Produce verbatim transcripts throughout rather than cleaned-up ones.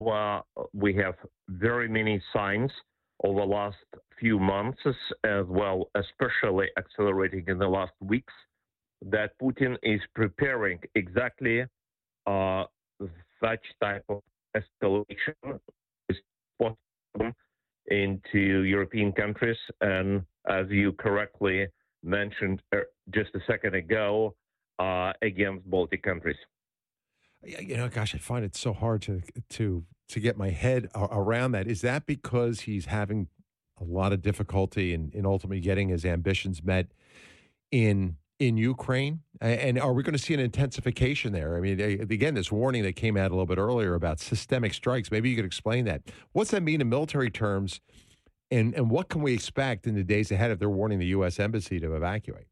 uh, we have very many signs over the last few months, as well, especially accelerating in the last weeks, that Putin is preparing exactly uh, such type of escalation is possible into European countries. And as you correctly mentioned uh, just a second ago, uh, against Baltic countries. Y- You know, gosh, I find it so hard to to to get my head a- around that. Is that because he's having a lot of difficulty in, in ultimately getting his ambitions met in in Ukraine? A- And are we going to see an intensification there? I mean, a- again, this warning that came out a little bit earlier about systemic strikes. Maybe you could explain that. What's that mean in military terms, and and what can we expect in the days ahead if they're warning the U S embassy to evacuate?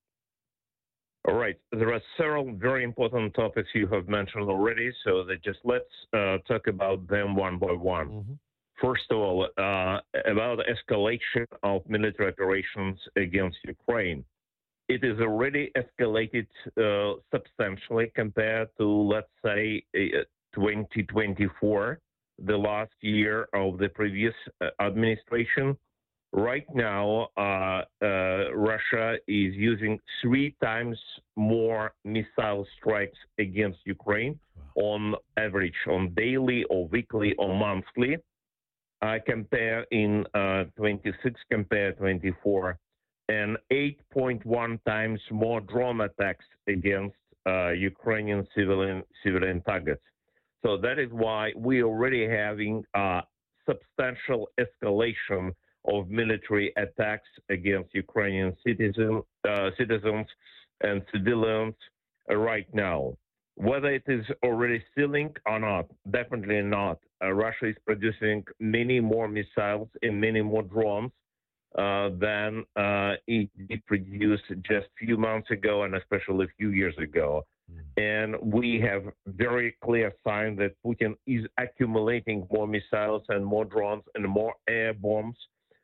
All right. There are several very important topics you have mentioned already, so that just let's uh, talk about them one by one. Hmm. First of all, uh, about escalation of military operations against Ukraine. It is already escalated uh, substantially compared to, let's say, uh, twenty twenty-four, the last year of the previous uh, administration. Right now, uh, uh, Russia is using three times more missile strikes against Ukraine on average, on daily or weekly or monthly. I compare in uh, twenty-six, compare twenty-four, and eight point one times more drone attacks against uh, Ukrainian civilian civilian targets. So that is why we already having uh, substantial escalation of military attacks against Ukrainian citizen, uh, citizens and civilians uh, right now. Whether it is already ceiling or not, definitely not. Uh, Russia is producing many more missiles and many more drones uh, than uh, it did produce just a few months ago and especially a few years ago. And we have very clear sign that Putin is accumulating more missiles and more drones and more air bombs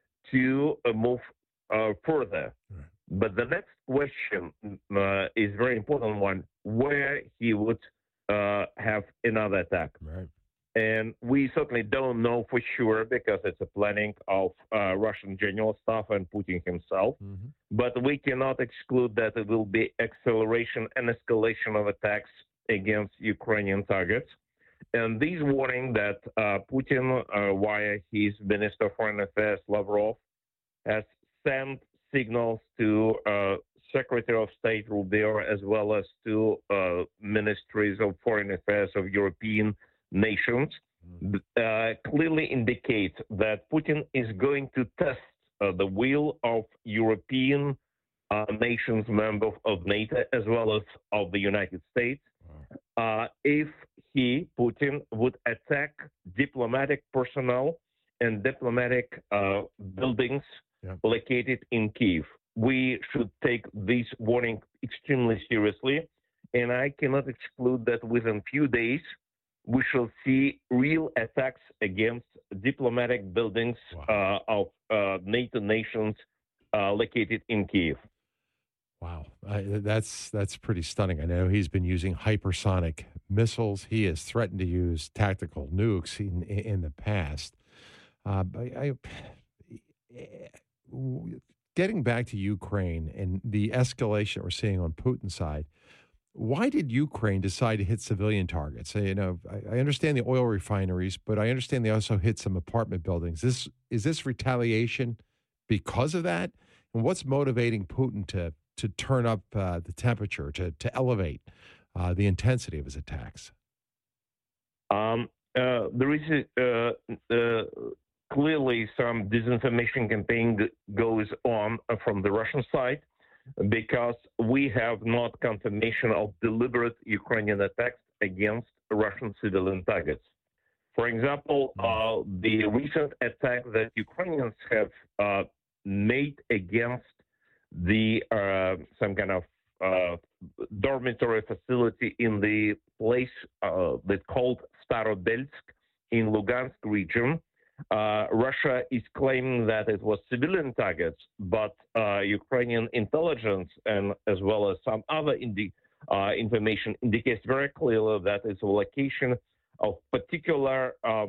to uh, move uh, further. Right. But the next question uh, is very important one: where he would uh, have another attack. Right. And we certainly don't know for sure because it's a planning of uh, Russian general staff and Putin himself. Hmm. But we cannot exclude that it will be acceleration and escalation of attacks against Ukrainian targets. And this warning that uh, Putin, uh, via his Minister of Foreign Affairs Lavrov, has sent signals to uh, Secretary of State Rubio as well as to uh, ministries of foreign affairs of European nations, uh, clearly indicates that Putin is going to test uh, the will of European uh, nations, members of NATO, as well as of the United States, uh, if he, Putin, would attack diplomatic personnel and diplomatic uh, buildings Yeah. located in Kiev. We should take this warning extremely seriously, and I cannot exclude that within few days we shall see real attacks against diplomatic buildings Wow. uh, of uh, NATO nations uh, located in Kiev. Wow, I, that's that's pretty stunning. I know he's been using hypersonic missiles. He has threatened to use tactical nukes in in the past. Uh, I, I, getting back to Ukraine and the escalation we're seeing on Putin's side, why did Ukraine decide to hit civilian targets? Uh, You know, I, I understand the oil refineries, but I understand they also hit some apartment buildings. This is this retaliation because of that? And what's motivating Putin to to turn up uh, the temperature, to to elevate uh, the intensity of his attacks? Um, uh, there is uh, uh, clearly some disinformation campaign that goes on from the Russian side because we have not confirmation of deliberate Ukrainian attacks against Russian civilian targets. For example, uh, the recent attack that Ukrainians have uh, made against the uh, some kind of uh, dormitory facility in the place uh, that's called Starodelsk in Lugansk region. Uh, Russia is claiming that it was civilian targets, but uh, Ukrainian intelligence and as well as some other indi- uh, information indicates very clearly that it's a location of particular um,